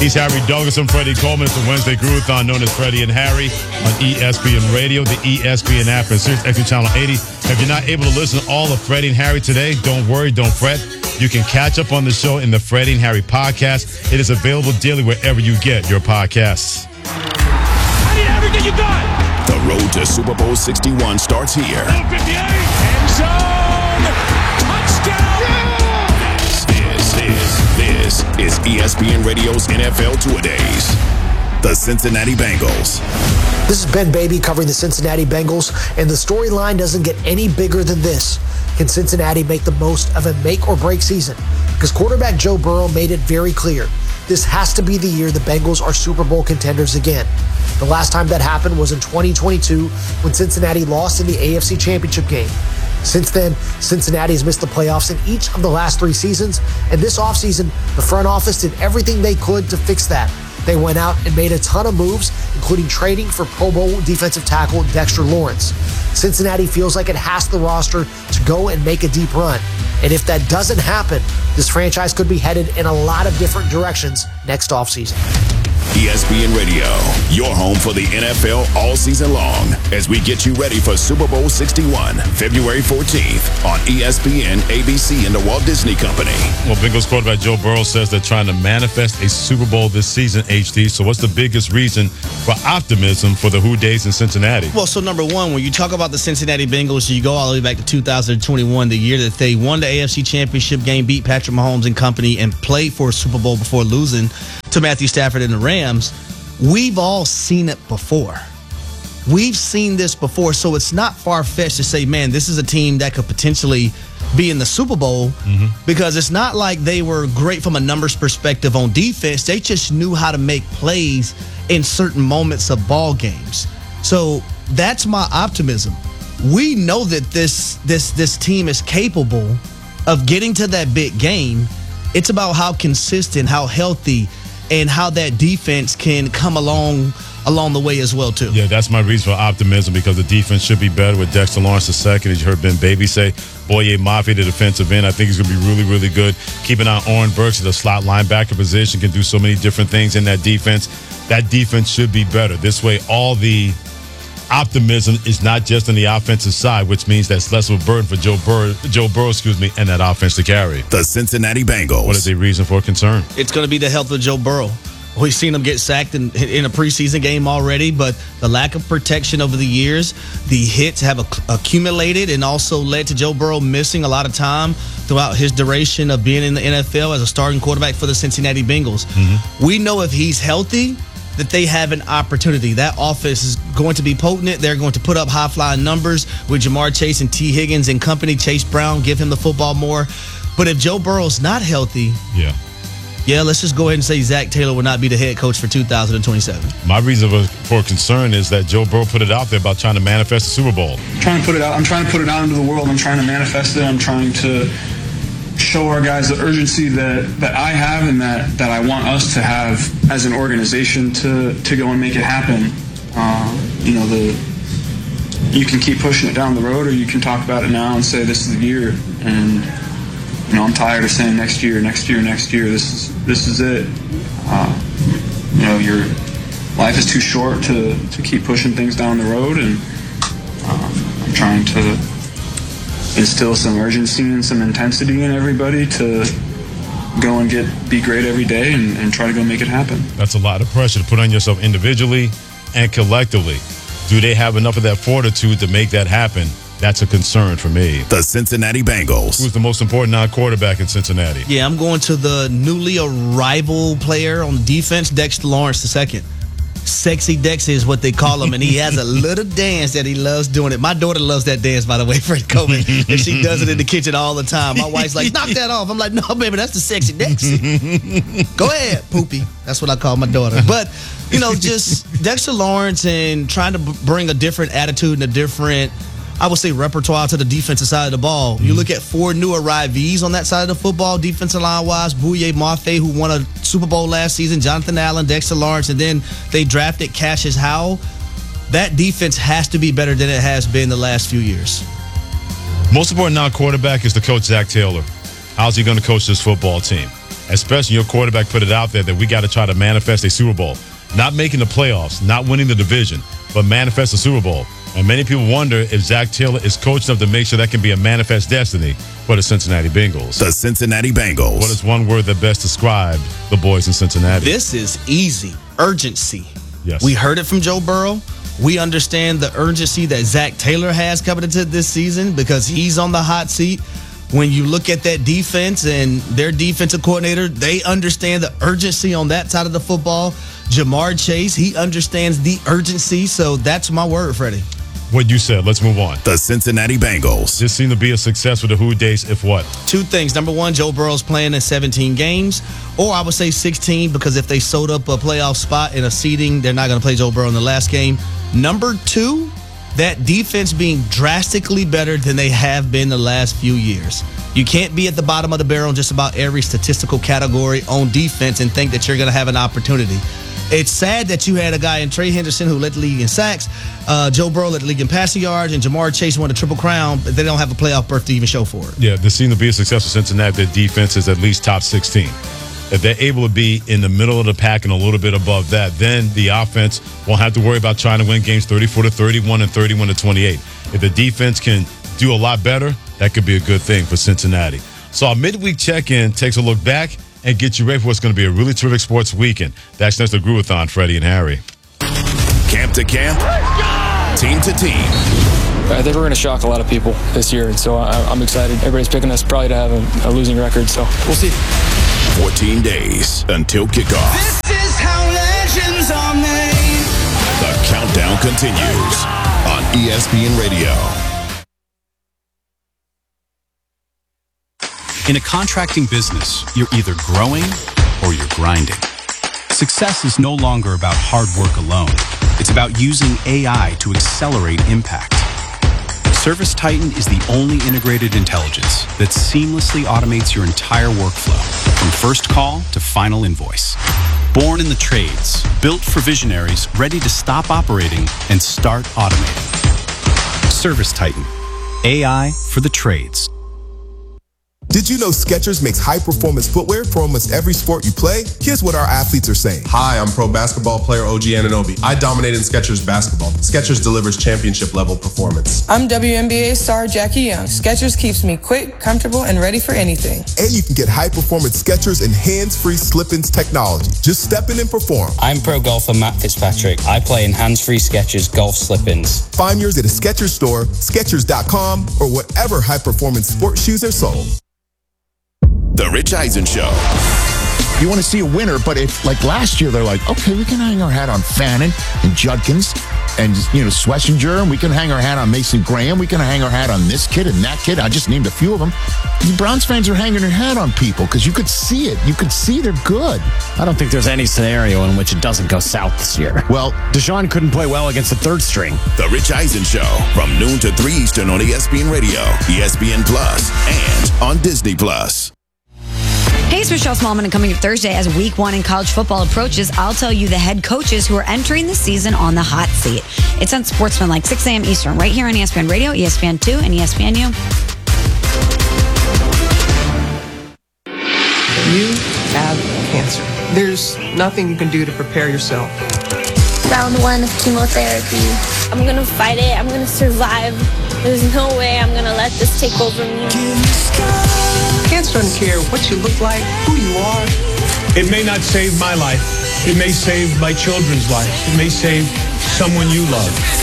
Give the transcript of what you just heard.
He's Harry Douglas and Freddie Coleman. It's a Wednesday Groovathon known as Freddie and Harry on ESPN Radio, the ESPN app, and Sirius XM Channel 80. If you're not able to listen to all of Freddie and Harry today, don't worry, don't fret. You can catch up on the show in the Freddie and Harry podcast. It is available daily wherever you get your podcasts. I need everything you got. The road to Super Bowl 61 starts here. 58, end zone, touchdown. This is ESPN Radio's NFL Two-A-Days. The Cincinnati Bengals. This is Ben Baby covering the Cincinnati Bengals, and the storyline doesn't get any bigger than this. Can Cincinnati make the most of a make-or-break season? Because quarterback Joe Burrow made it very clear. This has to be the year the Bengals are Super Bowl contenders again. The last time that happened was in 2022 when Cincinnati lost in the AFC Championship game. Since then, Cincinnati has missed the playoffs in each of the last 3 seasons, and this offseason, the front office did everything they could to fix that. They went out and made a ton of moves, including trading for Pro Bowl defensive tackle Dexter Lawrence. Cincinnati feels like it has the roster to go and make a deep run. And if that doesn't happen, this franchise could be headed in a lot of different directions next offseason. ESPN Radio, your home for the NFL all season long, as we get you ready for Super Bowl 61, February 14th on ESPN, ABC, and the Walt Disney Company. Well, Bengals quarterback Joe Burrow says they're trying to manifest a Super Bowl this season, HD. So what's the biggest reason for optimism for the Who Days in Cincinnati? Well, so number one, when you talk about the Cincinnati Bengals, you go all the way back to 2021, the year that they won the AFC Championship game, beat Patrick Mahomes and company, and played for a Super Bowl before losing to Matthew Stafford and the Rams. We've all seen it before. We've seen this before, so it's not far-fetched to say, man, this is a team that could potentially be in the Super Bowl, because it's not like they were great from a numbers perspective on defense. They just knew how to make plays in certain moments of ball games. So that's my optimism. We know that this team is capable of getting to that big game. It's about how consistent, how healthy, and how that defense can come along the way as well, too. Yeah, that's my reason for optimism, because the defense should be better with Dexter Lawrence II. As you heard Ben Baby say, Boye Mafe, the defensive end, I think he's going to be really, really good. Keep an eye on Oren Burks at the slot linebacker position, can do so many different things in that defense. That defense should be better. This way, all the optimism is not just on the offensive side, which means that's less of a burden for Joe Burrow, and that offense to carry. The Cincinnati Bengals. What is the reason for concern? It's going to be the health of Joe Burrow. We've seen him get sacked in a preseason game already, but the lack of protection over the years, the hits have accumulated and also led to Joe Burrow missing a lot of time throughout his duration of being in the NFL as a starting quarterback for the Cincinnati Bengals. We know if he's healthy, that they have an opportunity. That offense is going to be potent. They're going to put up high-flying numbers with Jamar Chase and T. Higgins and company. Chase Brown, give him the football more. But if Joe Burrow's not healthy, let's just go ahead and say Zach Taylor will not be the head coach for 2027. My reason for concern is that Joe Burrow put it out there about trying to manifest the Super Bowl. I'm trying to put it out into the world. I'm trying to manifest it. I'm trying to show our guys the urgency that I have and that I want us to have as an organization to go and make it happen. You can keep pushing it down the road, or you can talk about it now and say this is the year. And I'm tired of saying next year. This is it. Your life is too short to keep pushing things down the road, and I'm trying to instill some urgency and some intensity in everybody to go and be great every day and try to go make it happen. That's a lot of pressure to put on yourself individually and collectively. Do they have enough of that fortitude to make that happen? That's a concern for me. The Cincinnati Bengals. Who's the most important non-quarterback in Cincinnati? Yeah, I'm going to the newly arrival player on defense, Dexter Lawrence II. Sexy Dex is what they call him, and he has a little dance that he loves doing it. My daughter loves that dance, by the way, Freddie Coleman, and she does it in the kitchen all the time. My wife's like, knock that off. I'm like, no, baby, that's the Sexy Dex. Go ahead, Poopy. That's what I call my daughter. But, just Dexter Lawrence and trying to bring a different attitude and a different, I would say, repertoire to the defensive side of the ball. You look at 4 new arrivees on that side of the football, defensive line-wise. Boye Mafe, who won a Super Bowl last season, Jonathan Allen, Dexter Lawrence, and then they drafted Cassius Howell. That defense has to be better than it has been the last few years. Most important non-quarterback is the coach, Zach Taylor. How's he going to coach this football team? especially your quarterback put it out there that we got to try to manifest a Super Bowl. Not making the playoffs, not winning the division, but manifest a Super Bowl. And many people wonder if Zach Taylor is coach enough to make sure that can be a manifest destiny for the Cincinnati Bengals. The Cincinnati Bengals. What is one word that best described the boys in Cincinnati? This is easy. Urgency. Yes. We heard it from Joe Burrow. We understand the urgency that Zach Taylor has coming into this season because he's on the hot seat. When you look at that defense and their defensive coordinator, they understand the urgency on that side of the football. Jamar Chase, he understands the urgency. So that's my word, Freddie. What you said. Let's move on. The Cincinnati Bengals. This seemed to be a success with the Who Days, if what? Two things. Number one, Joe Burrow's playing in 17 games, or I would say 16, because if they sewed up a playoff spot in a seeding, they're not going to play Joe Burrow in the last game. Number two, that defense being drastically better than they have been the last few years. You can't be at the bottom of the barrel in just about every statistical category on defense and think that you're going to have an opportunity. It's sad that you had a guy in Trey Henderson who led the league in sacks, Joe Burrow led the league in passing yards, and Jamar Chase won the Triple Crown, but they don't have a playoff berth to even show for it. Yeah, this seemed to be a success for Cincinnati. Their defense is at least top 16. If they're able to be in the middle of the pack and a little bit above that, then the offense won't have to worry about trying to win games 34-31 and 31-28. If the defense can do a lot better, that could be a good thing for Cincinnati. So our midweek check-in takes a look back and get you ready for what's going to be a really terrific sports weekend. That's next to Groovathon, Freddie and Harry. Camp to camp, team to team. I think we're going to shock a lot of people this year, and so I'm excited. Everybody's picking us probably to have a losing record, so we'll see. 14 days until kickoff. This is how legends are made. The countdown continues on ESPN Radio. In a contracting business, you're either growing or you're grinding. Success is no longer about hard work alone. It's about using AI to accelerate impact. ServiceTitan is the only integrated intelligence that seamlessly automates your entire workflow, from first call to final invoice. Born in the trades, built for visionaries ready to stop operating and start automating. ServiceTitan, AI for the trades. Did you know Skechers makes high-performance footwear for almost every sport you play? Here's what our athletes are saying. Hi, I'm pro basketball player OG Anunoby. I dominate in Skechers basketball. Skechers delivers championship-level performance. I'm WNBA star Jackie Young. Skechers keeps me quick, comfortable, and ready for anything. And you can get high-performance Skechers and hands-free slip-ins technology. Just step in and perform. I'm pro golfer Matt Fitzpatrick. I play in hands-free Skechers golf slip-ins. Find yours at a Skechers store, Skechers.com, or whatever high-performance sports shoes are sold. The Rich Eisen Show. You want to see a winner, but if, like last year, they're like, okay, we can hang our hat on Fannin and Judkins and, Schlesinger, and we can hang our hat on Mason Graham. We can hang our hat on this kid and that kid. I just named a few of them. The Browns fans are hanging their hat on people because you could see it. You could see they're good. I don't think there's any scenario in which it doesn't go south this year. Well, Deshaun couldn't play well against the third string. The Rich Eisen Show from noon to 3 Eastern on ESPN Radio, ESPN Plus, and on Disney Plus. Hey, it's Michelle Smallman, and coming up Thursday as week 1 in college football approaches, I'll tell you the head coaches who are entering the season on the hot seat. It's on Sportsmanlike, 6 a.m. Eastern, right here on ESPN Radio, ESPN2, and ESPNU. You have cancer. There's nothing you can do to prepare yourself. Round 1 of chemotherapy. I'm going to fight it. I'm going to survive. There's no way I'm going to let this take over me. Cancer doesn't care what you look like, who you are. It may not save my life. It may save my children's life. It may save someone you love.